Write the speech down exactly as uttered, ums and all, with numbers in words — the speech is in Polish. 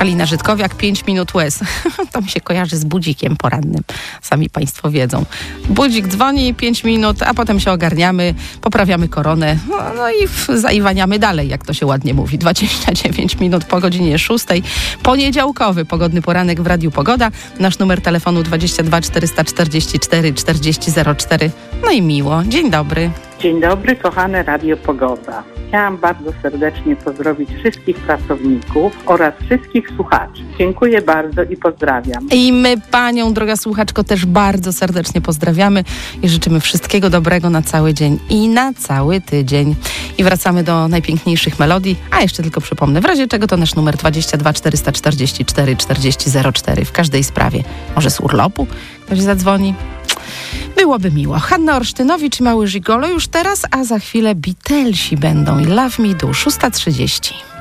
Halina Żydkowiak, pięć minut łez. To mi się kojarzy z budzikiem porannym. Sami państwo wiedzą. Budzik dzwoni, pięć minut, a potem się ogarniamy, poprawiamy koronę, no, no i w, zaiwaniamy dalej, jak to się ładnie mówi. dwadzieścia dziewięć minut po godzinie szóstej. Poniedziałkowy pogodny poranek w Radiu Pogoda. Nasz numer telefonu dwadzieścia dwa czterysta czterdzieści cztery czterdzieści zero cztery. No i miło. Dzień dobry. Dzień dobry, kochane Radio Pogoda. Chciałam bardzo serdecznie pozdrowić wszystkich pracowników oraz wszystkich słuchaczy. Dziękuję bardzo i pozdrawiam. I my panią, droga słuchaczko, też bardzo serdecznie pozdrawiamy i życzymy wszystkiego dobrego na cały dzień i na cały tydzień. I wracamy do najpiękniejszych melodii, a jeszcze tylko przypomnę, w razie czego to nasz numer dwadzieścia dwa czterysta czterdzieści cztery czterdzieści zero cztery w każdej sprawie. Może z urlopu ktoś zadzwoni? Byłoby miło. Hanna Orsztynowicz i Mały Żigolo już teraz, a za chwilę Beatlesi będą i Love Me Do, szósta trzydzieści.